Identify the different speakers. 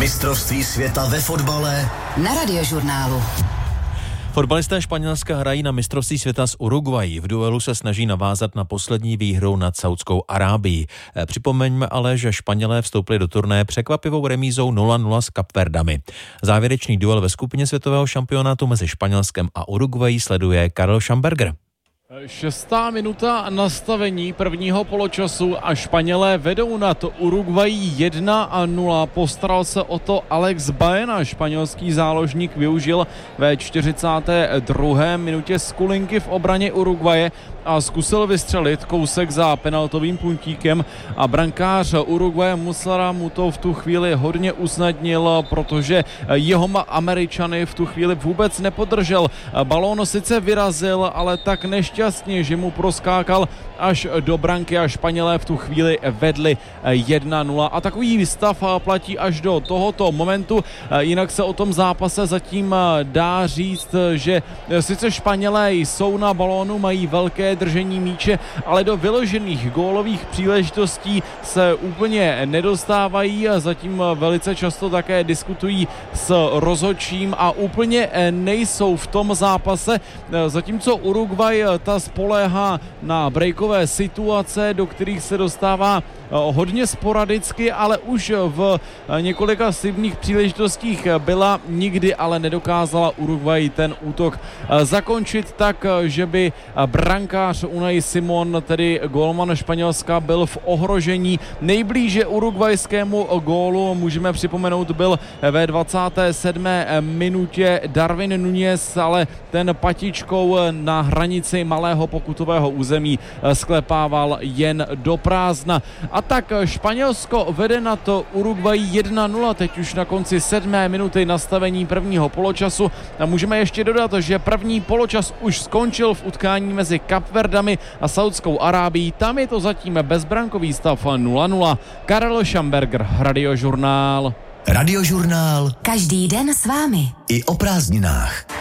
Speaker 1: Mistrovství světa ve fotbale
Speaker 2: na Radiožurnálu.
Speaker 3: Fotbalisté Španělska hrají na mistrovství světa s Uruguayí. V duelu se snaží navázat na poslední výhru nad Saudskou Arábií. Připomeňme ale, že Španělé vstoupili do turnaje překvapivou remízou 0-0 s Kapverdami. Závěrečný duel ve skupině světového šampionátu mezi Španělskem a Uruguayí sleduje Karel Schamberger.
Speaker 4: 6. minuta nastavení prvního poločasu a Španělé vedou nad Uruguayí 1-0. Postaral se o to Alex Baena. Španělský záložník využil ve 42. minutě skulinky v obraně Uruguaye a zkusil vystřelit kousek za penaltovým puntíkem a brankář Uruguaye Muslera mu to v tu chvíli hodně usnadnil, protože jeho Američany v tu chvíli vůbec nepodržel. Balón sice vyrazil, ale tak nešťastně, že mu proskákal až do branky a Španělé v tu chvíli vedli 1-0. A takový stav platí až do tohoto momentu. Jinak se o tom zápase zatím dá říct, že sice Španělé jsou na balónu, mají velké držení míče, ale do vyložených gólových příležitostí se úplně nedostávají a zatím velice často také diskutují s rozhodčím a úplně nejsou v tom zápase, zatímco Uruguay ta spoléhá na breakové situace, do kterých se dostává hodně sporadicky, ale už v několika slibných příležitostích byla, nikdy ale nedokázala Uruguay ten útok zakončit tak, že by brankář Unai Simón, tedy gólman Španělska, byl v ohrožení. Nejblíže urugvajskému gólu, můžeme připomenout, byl ve 27. minutě Darwin Núñez, ale ten patičkou na hranici malého pokutového území sklepával jen do prázdna. A tak Španělsko vede na to Uruguay 1-0, teď už na konci 7. minuty nastavení prvního poločasu. A můžeme ještě dodat, že první poločas už skončil v utkání mezi Kapverdami a Saudskou Arábií. Tam je to zatím bezbrankový stav 0-0. Karel Schamberger, Radiožurnál.
Speaker 1: Radiožurnál.
Speaker 2: Každý den s vámi.
Speaker 1: I o prázdninách.